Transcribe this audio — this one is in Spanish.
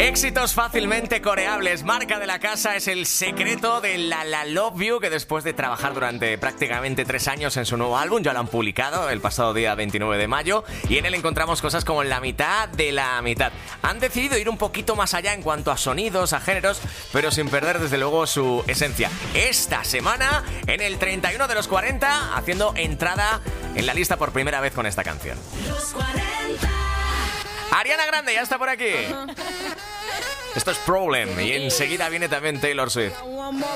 Éxitos fácilmente coreables. Marca de la casa es el secreto de La Love You, que después de trabajar durante prácticamente 3 años en su nuevo álbum, ya lo han publicado el pasado día 29 de mayo, y en él encontramos cosas como la mitad de la mitad. Han decidido ir un poquito más allá en cuanto a sonidos, a géneros, pero sin perder desde luego su esencia. Esta semana, en el 31 de los 40, haciendo entrada en la lista por primera vez con esta canción. Los 40. Ariana Grande ya está por aquí. Esto es Problem y enseguida viene también Taylor Swift.